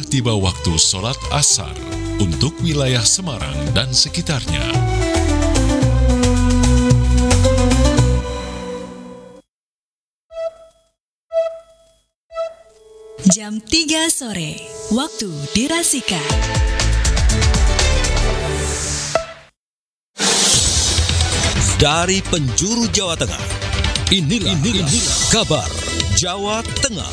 tiba waktu sholat asar untuk wilayah Semarang dan sekitarnya. Jam 3 sore, waktu dirasika. Dari penjuru Jawa Tengah, inilah kabar Jawa Tengah.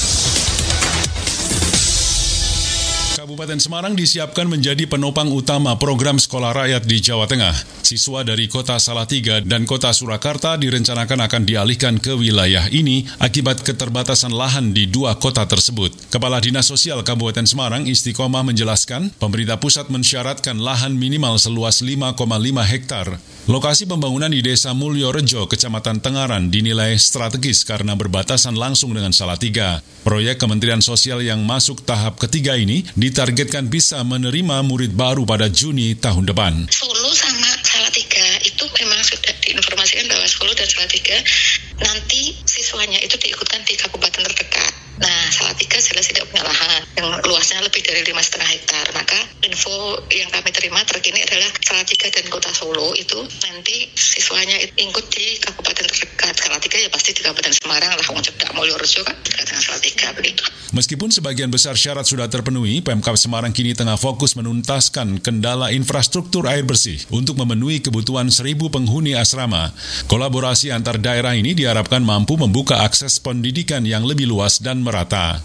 Kabupaten Semarang disiapkan menjadi penopang utama program sekolah rakyat di Jawa Tengah. Siswa dari kota Salatiga dan kota Surakarta direncanakan akan dialihkan ke wilayah ini akibat keterbatasan lahan di dua kota tersebut. Kepala Dinas Sosial Kabupaten Semarang Istiqomah menjelaskan, pemerintah pusat mensyaratkan lahan minimal seluas 5,5 hektar. Lokasi pembangunan di Desa Mulyorejo, Kecamatan Tengaran dinilai strategis karena berbatasan langsung dengan Salatiga. Proyek Kementerian Sosial yang masuk tahap ketiga ini ditargetkan bisa menerima murid baru pada Juni tahun depan. Solo sama Salatiga itu memang sudah diinformasikan bahwa Solo dan Salatiga nanti siswanya itu diikutkan di kabupaten terdekat. Nah, Salatiga jelas tidak punya lahan yang luasnya lebih dari 5,5 hektar. Maka info yang kami terima terkini adalah Salatiga dan Kota Solo itu nanti siswanya ikut di kabupaten terdekat. Salatiga ya pasti di Kabupaten Semarang lah, Wong Cedak, Mulyorejo kan dekat dengan Salatiga begitu. Meskipun sebagian besar syarat sudah terpenuhi, Pemkab Semarang kini tengah fokus menuntaskan kendala infrastruktur air bersih untuk memenuhi kebutuhan 1.000 penghuni asrama. Kolaborasi antar daerah ini diharapkan mampu membuka akses pendidikan yang lebih luas dan merata.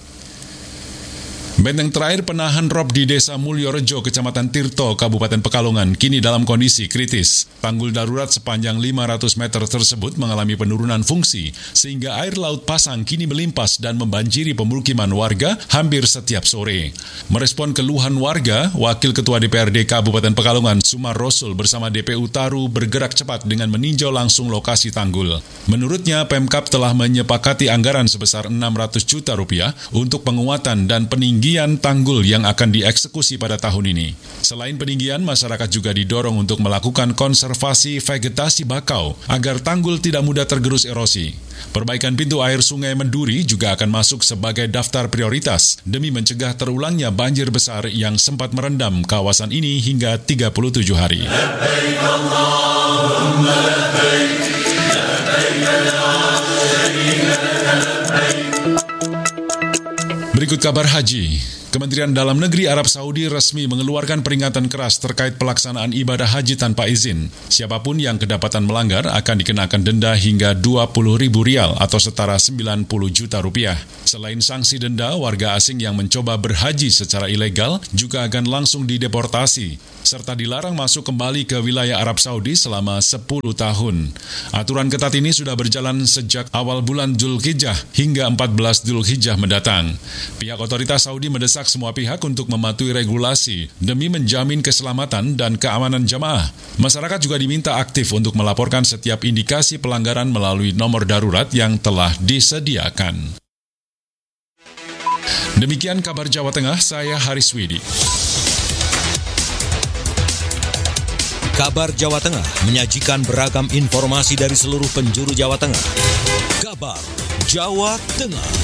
Benteng terakhir penahan rob di Desa Mulyorejo, Kecamatan Tirto, Kabupaten Pekalongan, kini dalam kondisi kritis. Tanggul darurat sepanjang 500 meter tersebut mengalami penurunan fungsi, sehingga air laut pasang kini melimpas dan membanjiri pemukiman warga hampir setiap sore. Merespon keluhan warga, Wakil Ketua DPRD Kabupaten Pekalongan, Sumar Rosul bersama DPU Taru bergerak cepat dengan meninjau langsung lokasi tanggul. Menurutnya, Pemkab telah menyepakati anggaran sebesar 600 juta rupiah untuk penguatan dan peninggian tanggul yang akan dieksekusi pada tahun ini. Selain peninggian, masyarakat juga didorong untuk melakukan konservasi vegetasi bakau agar tanggul tidak mudah tergerus erosi. Perbaikan pintu air Sungai Menduri juga akan masuk sebagai daftar prioritas demi mencegah terulangnya banjir besar yang sempat merendam kawasan ini hingga 37 hari. Berikut kabar haji. Kementerian Dalam Negeri Arab Saudi resmi mengeluarkan peringatan keras terkait pelaksanaan ibadah haji tanpa izin. Siapapun yang kedapatan melanggar akan dikenakan denda hingga 20.000 rial atau setara 90 juta rupiah. Selain sanksi denda, warga asing yang mencoba berhaji secara ilegal juga akan langsung dideportasi, serta dilarang masuk kembali ke wilayah Arab Saudi selama 10 tahun. Aturan ketat ini sudah berjalan sejak awal bulan Dzulhijjah hingga 14 Dzulhijjah mendatang. Pihak otoritas Saudi mendesak semua pihak untuk mematuhi regulasi demi menjamin keselamatan dan keamanan jamaah. Masyarakat juga diminta aktif untuk melaporkan setiap indikasi pelanggaran melalui nomor darurat yang telah disediakan. Demikian kabar Jawa Tengah, saya Haris Widi. Kabar Jawa Tengah menyajikan beragam informasi dari seluruh penjuru Jawa Tengah. Kabar Jawa Tengah.